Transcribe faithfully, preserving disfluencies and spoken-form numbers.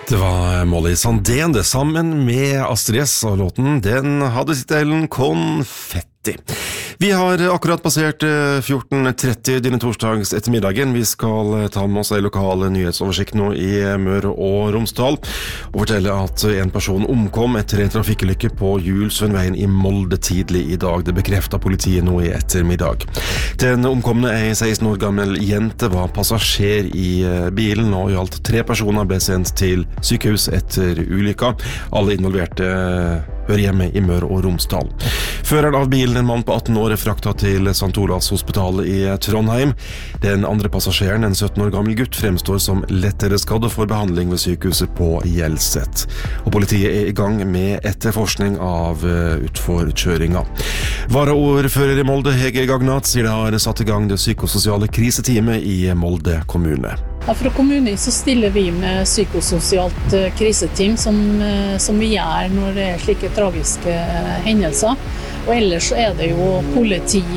Det var Molly Sandén, det sammen med Astrid S, og låten den hadde tittelen Konfetti. Vi har akkurat passert fjorten tretti denne torsdags ettermiddagen. Vi skal ta med oss en lokal nyhetsoversikt nå i Møre og Romsdal, og fortelle at en person omkom etter en trafikkulykke på Julsundveien i Molde tidlig i dag. Det bekreftet politiet nå i ettermiddag. Den omkomne, en seksten år gammel jente, var passasjer i bilen, og i alt tre personer ble sendt til sykehus etter ulykka. Alle involverte hører hjemme i Møre og Romsdal. Føreren av bilen, en mann på atten år, er fraktet til Sankt Olavs hospital i Trondheim. Den andre passasjeren, en sytten år gammel gutt, fremstår som lettere skadd og får behandling ved sykehuset på Hjelset. Og politiet er i gang med etterforskning av utforkjøringa. Varaordfører i Molde, Hege Gagnat, sier det har satt i gang det psykososiale kriseteamet i Molde kommune. Ja, fra kommunen så stiller vi med psykososialt kriseteam som, som vi gjør når det er slike tragiske hendelser. Og ellers så er det jo politi